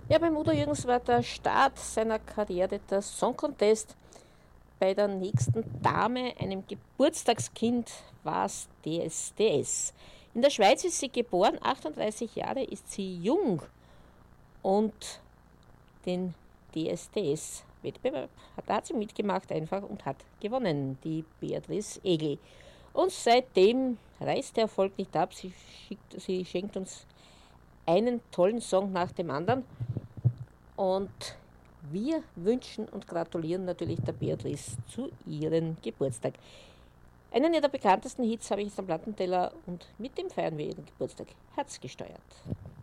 Ja, beim Udo Jürgens war der Start seiner Karriere der Song Contest. Bei der nächsten Dame, einem Geburtstagskind, war es DSDS. In der Schweiz ist sie geboren, 38 Jahre ist sie jung und den DSDS-Wettbewerb da hat sie mitgemacht einfach und hat gewonnen, die Beatrice Egli. Und seitdem reißt der Erfolg nicht ab. Sie schenkt uns einen tollen Song nach dem anderen. Und wir wünschen und gratulieren natürlich der Beatrice zu ihrem Geburtstag. Einen ihrer bekanntesten Hits habe ich jetzt am Plattenteller und mit dem feiern wir ihren Geburtstag. Herzgesteuert.